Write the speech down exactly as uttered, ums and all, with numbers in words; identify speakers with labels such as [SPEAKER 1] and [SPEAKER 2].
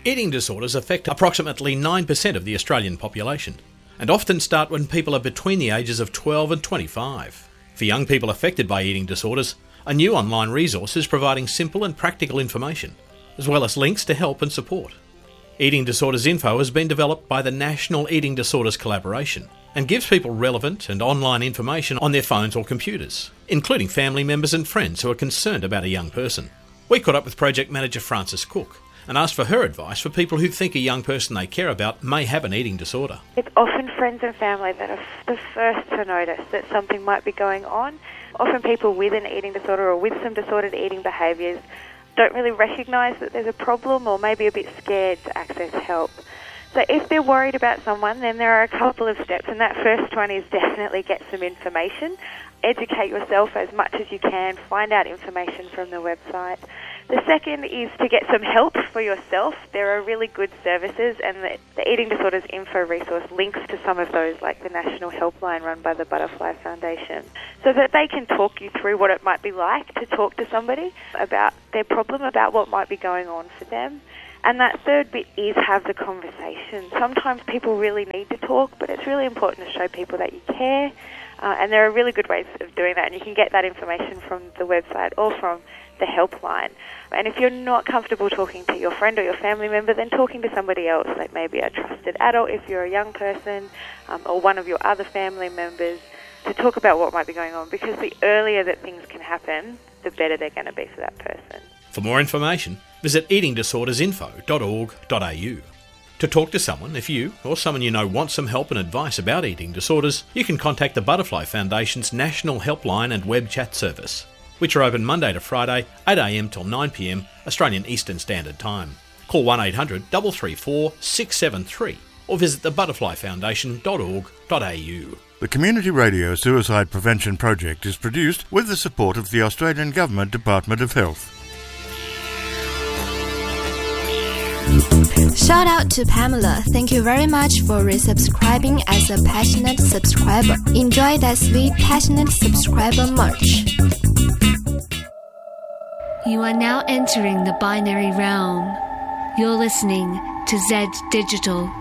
[SPEAKER 1] Eating disorders affect approximately nine percent of the Australian population and often start when people are between the ages of twelve and twenty-five. For young people affected by eating disorders, a new online resource is providing simple and practical information, as well as links to help and support. Eating Disorders Info has been developed by the National Eating Disorders Collaboration and gives people relevant and online information on their phones or computers, including family members and friends who are concerned about a young person. We caught up with project manager Frances Cook and asked for her advice for people who think a young person they care about may have an eating disorder.
[SPEAKER 2] It's often friends and family that are the first to notice that something might be going on. Often people with an eating disorder or with some disordered eating behaviours don't really recognise that there's a problem or maybe a bit scared to access help. So if they're worried about someone, then there are a couple of steps, and that first one is definitely get some information. Educate yourself as much as you can, find out information from the website. The second is to get some help for yourself. There are really good services, and the, the Eating Disorders Info resource links to some of those, like the National Helpline run by the Butterfly Foundation, so that they can talk you through what it might be like to talk to somebody about their problem, about what might be going on for them. And that third bit is have the conversation. Sometimes people really need to talk, but it's really important to show people that you care. Uh, and there are really good ways of doing that, and you can get that information from the website or from the helpline. And if you're not comfortable talking to your friend or your family member, then talking to somebody else, like maybe a trusted adult if you're a young person, um, or one of your other family members, to talk about what might be going on, because the earlier that things can happen, the better they're going to be for that person.
[SPEAKER 1] For more information, visit eating disorders info dot org dot a u. To talk to someone, if you or someone you know wants some help and advice about eating disorders, you can contact the Butterfly Foundation's National Helpline and web chat service, which are open Monday to Friday, eight a m till nine p m Australian Eastern Standard Time. Call one eight hundred, three three four, six seven three or visit the butterfly foundation dot org dot a u.
[SPEAKER 3] The Community Radio Suicide Prevention Project is produced with the support of the Australian Government Department of Health.
[SPEAKER 4] Shout out to Pamela. Thank you very much for resubscribing as a passionate subscriber. Enjoy that sweet, passionate subscriber merch.
[SPEAKER 5] You are now entering the binary realm. You're listening to Z Digital.